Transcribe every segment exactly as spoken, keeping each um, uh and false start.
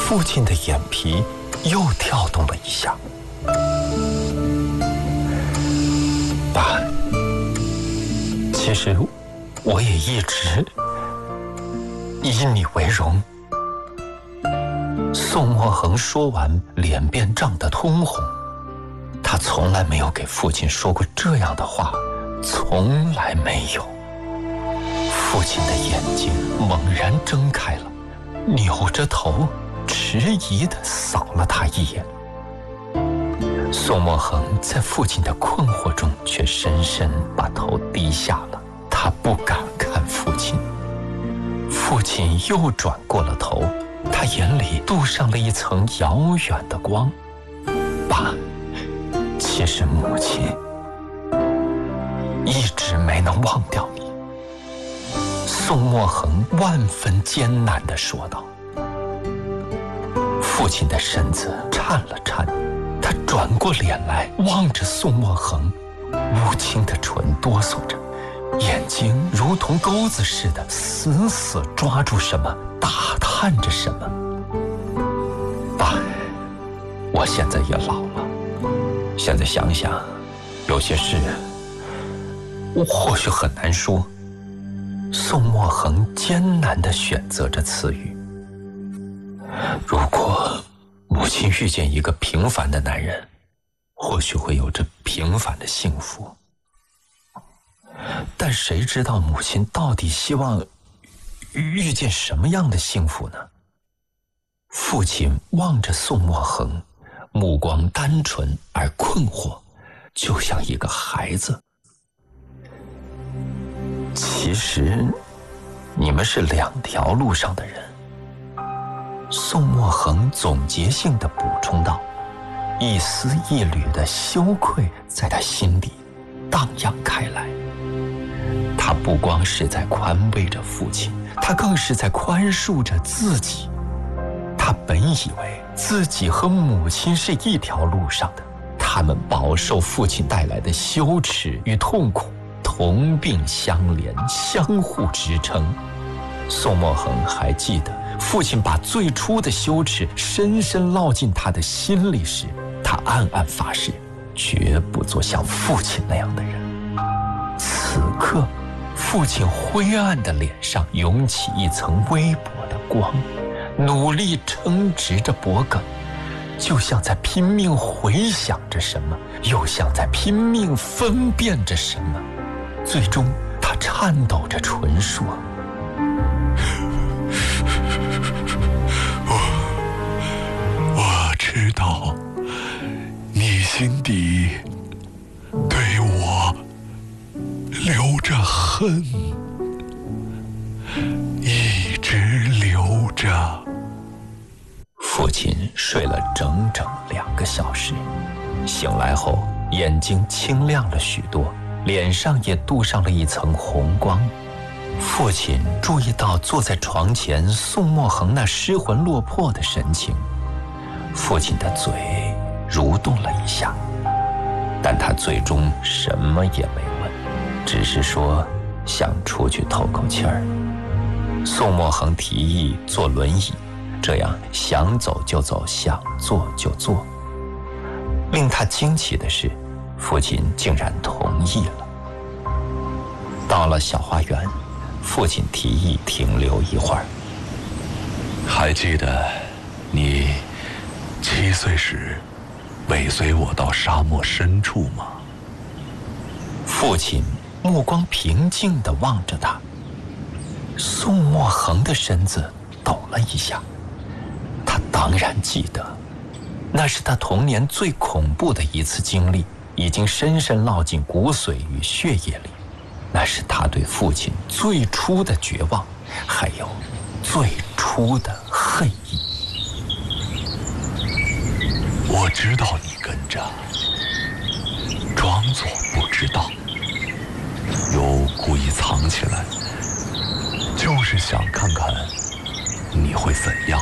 父亲的眼皮又跳动了一下。爸，其实我也一直以你为荣。宋墨恒说完，脸便涨得通红。他从来没有给父亲说过这样的话，从来没有。父亲的眼睛猛然睁开了，扭着头迟疑地扫了他一眼。宋墨恒在父亲的困惑中却深深把头低下了，他不敢看父亲。父亲又转过了头，他眼里镀上了一层遥远的光。爸，其实母亲一直没能忘掉你。宋墨恒万分艰难地说道。父亲的身子颤了颤，他转过脸来望着宋墨恒，乌青的唇哆嗦着，眼睛如同钩子似的死死抓住什么，打探着什么。爸，我现在也老了，现在想想，有些事我或许很难说。宋墨恒艰难地选择着词语。如果母亲遇见一个平凡的男人，或许会有着平凡的幸福。但谁知道母亲到底希望遇见什么样的幸福呢？父亲望着宋墨恒，目光单纯而困惑，就像一个孩子。其实你们是两条路上的人，宋墨恒总结性地补充道，一丝一缕的羞愧在他心里荡漾开来。他不光是在宽慰着父亲，他更是在宽恕着自己。他本以为自己和母亲是一条路上的，他们饱受父亲带来的羞耻与痛苦，同病相怜，相互支撑。宋墨恒还记得，父亲把最初的羞耻深深烙进他的心里时，他暗暗发誓，绝不做像父亲那样的人。此刻，父亲灰暗的脸上涌起一层微薄的光，努力撑直着脖颈，就像在拼命回想着什么，又像在拼命分辨着什么。最终，他颤抖着唇说：“ 我我知道，你心底对我留着恨，一直留着。” 父亲睡了整整两个小时，醒来后眼睛清亮了许多，脸上也镀上了一层红光。父亲注意到坐在床前宋墨恒那失魂落魄的神情，父亲的嘴蠕动了一下，但他最终什么也没问，只是说想出去透口气儿。宋墨恒提议坐轮椅，这样想走就走，想坐就坐。令他惊奇的是，父亲竟然同意了。到了小花园，父亲提议停留一会儿。 还记得你七岁时尾随我到沙漠深处吗？ 父亲目光平静地望着他。宋墨恒的身子抖了一下，他当然记得，那是他童年最恐怖的一次经历，已经深深烙进骨髓与血液里。那是他对父亲最初的绝望，还有最初的恨意。 我知道你跟着，装作不知道，又故意藏起来，就是想看看你会怎样。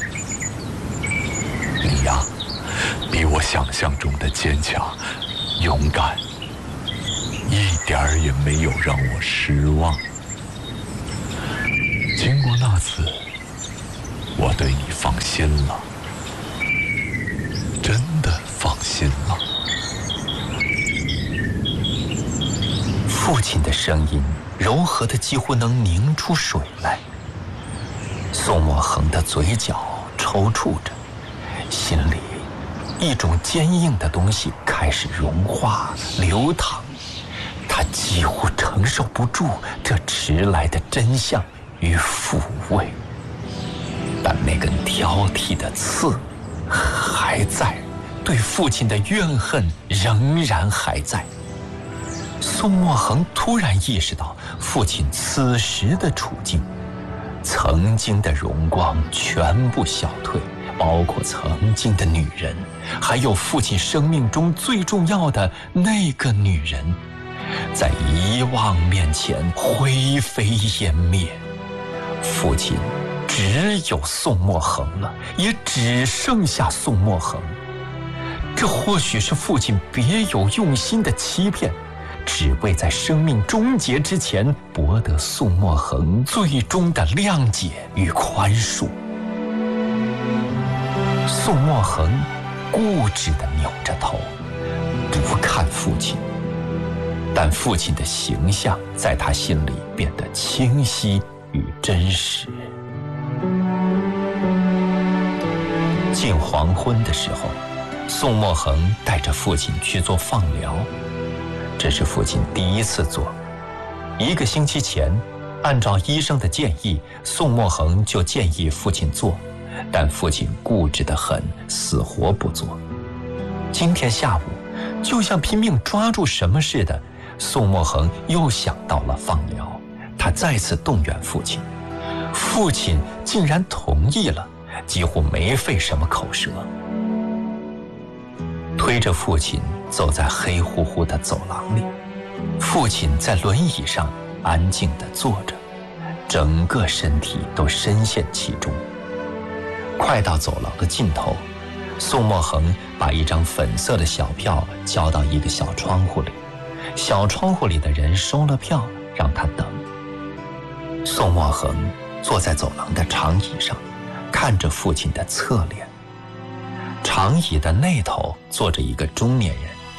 你呀，比我想象中的坚强、勇敢，一点儿也没有让我失望。经过那次， 我对你放心了，真的放心了。 父亲的声音柔和的几乎能凝出水来。宋墨恒的嘴角抽搐着，心里一种坚硬的东西开始融化流淌，他几乎承受不住这迟来的真相与抚慰。但那根挑剔的刺还在，对父亲的怨恨仍然还在。宋墨恒突然意识到父亲此时的处境，曾经的荣光全部消退，包括曾经的女人，还有父亲生命中最重要的那个女人，在遗忘面前灰飞烟灭。父亲只有宋墨恒了，也只剩下宋墨恒。这或许是父亲别有用心的欺骗，只为在生命终结之前博得宋墨恒最终的谅解与宽恕。宋墨恒固执地扭着头，不看父亲，但父亲的形象在他心里变得清晰与真实。近黄昏的时候，宋墨恒带着父亲去做放疗，这是父亲第一次做。一个星期前，按照医生的建议，宋墨恒就建议父亲做，但父亲固执得很，死活不做。今天下午，就像拼命抓住什么似的，宋墨恒又想到了放疗。他再次动员父亲，父亲竟然同意了，几乎没费什么口舌。推着父亲走在黑乎乎的走廊里，父亲在轮椅上安静地坐着，整个身体都深陷其中。快到走廊的尽头，宋墨恒把一张粉色的小票交到一个小窗户里，小窗户里的人收了票，让他等。宋墨恒坐在走廊的长椅上，看着父亲的侧脸。长椅的那头坐着一个中年人。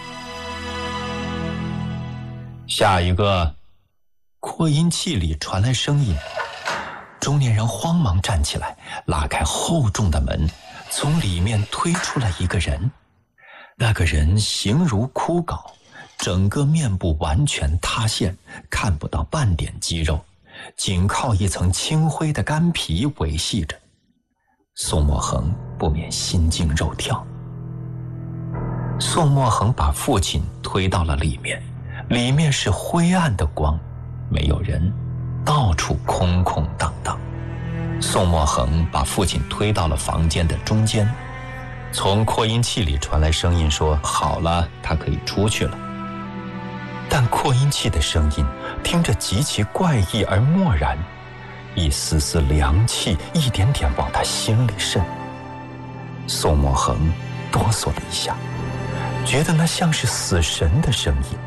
下一个，扩音器里传来声音。中年人慌忙站起来，拉开厚重的门，从里面推出了一个人。那个人形如枯槁，整个面部完全塌陷，看不到半点肌肉，仅靠一层青灰的干皮维系着。宋墨恒不免心惊肉跳。宋墨恒把父亲推到了里面，里面是灰暗的光，没有人，到处空空荡荡。宋墨恒把父亲推到了房间的中间，从扩音器里传来声音说：“好了，他可以出去了。”但扩音器的声音听着极其怪异而漠然，一丝丝凉气一点点往他心里渗。宋墨恒哆嗦了一下，觉得那像是死神的声音。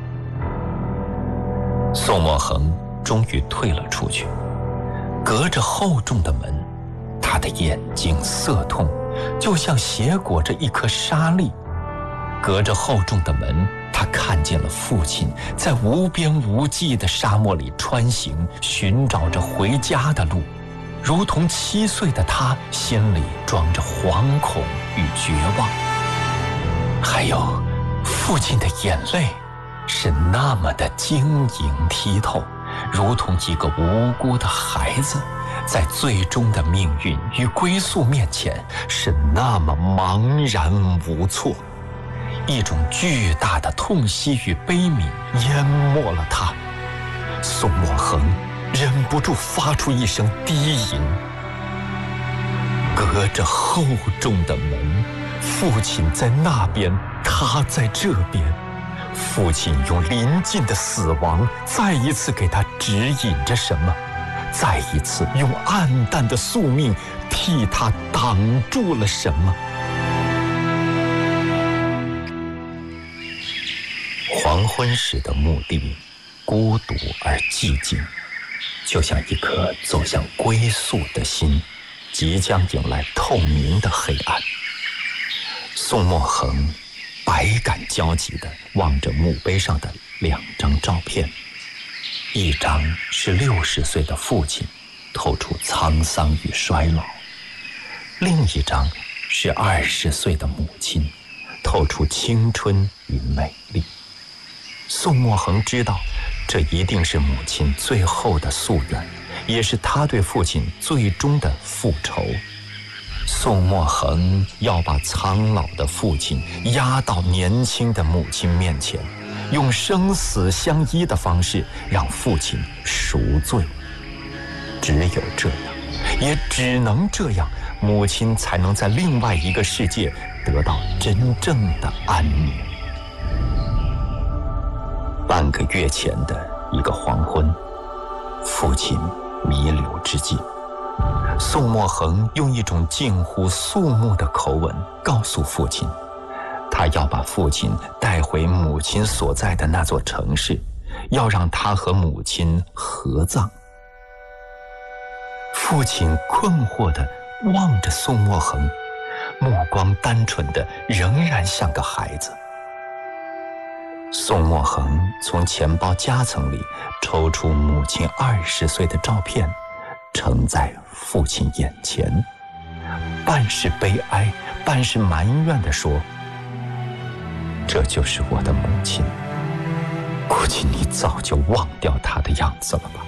宋墨恒终于退了出去，隔着厚重的门，他的眼睛涩痛，就像斜裹着一颗沙粒。隔着厚重的门，他看见了父亲在无边无际的沙漠里穿行，寻找着回家的路，如同七岁的他心里装着惶恐与绝望。还有父亲的眼泪是那么的晶莹剔透，如同一个无辜的孩子在最终的命运与归宿面前是那么茫然无措。一种巨大的痛惜与悲悯淹没了他。宋墨恒忍不住发出一声低吟。隔着厚重的门，父亲在那边，他在这边。父亲用临近的死亡再一次给他指引着什么，再一次用暗淡的宿命替他挡住了什么。黄昏时的墓地孤独而寂静，就像一颗走向归宿的心， 即将迎来透明的黑暗。宋墨恒百感交集地望着墓碑上的两张照片，一张是六十岁的父亲，透出沧桑与衰老；另一张是二十岁的母亲，透出青春与美丽。宋墨恒知道，这一定是母亲最后的夙愿，也是他对父亲最终的复仇。宋墨恒要把苍老的父亲押到年轻的母亲面前，用生死相依的方式让父亲赎罪。只有这样，也只能这样，母亲才能在另外一个世界得到真正的安宁。半个月前的一个黄昏，父亲弥留之际，宋墨恒用一种近乎肃穆的口吻告诉父亲，他要把父亲带回母亲所在的那座城市，要让他和母亲合葬。父亲困惑地望着宋墨恒，目光单纯的仍然像个孩子。宋墨恒从钱包夹层里抽出母亲二十岁的照片，呈在父亲眼前，半是悲哀，半是埋怨地说：“这就是我的母亲，估计你早就忘掉她的样子了吧？”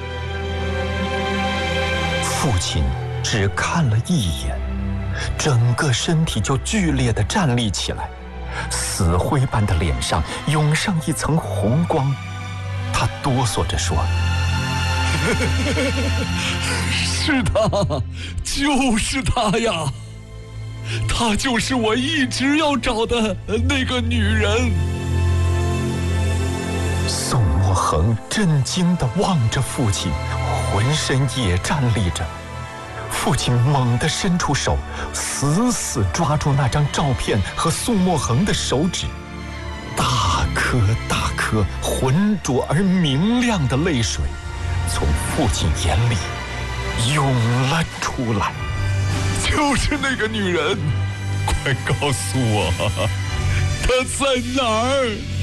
父亲只看了一眼，整个身体就剧烈地站立起来，死灰般的脸上涌上一层红光，他哆嗦着说：“ 是她，就是她呀，她就是我一直要找的那个女人。” 宋墨恒震惊地望着父亲，浑身也站立着。父亲猛地伸出手，死死抓住那张照片和宋墨恒的手指，大颗大颗浑浊而明亮的泪水从父亲眼里涌了出来。 就是那个女人，快告诉我，她在哪儿？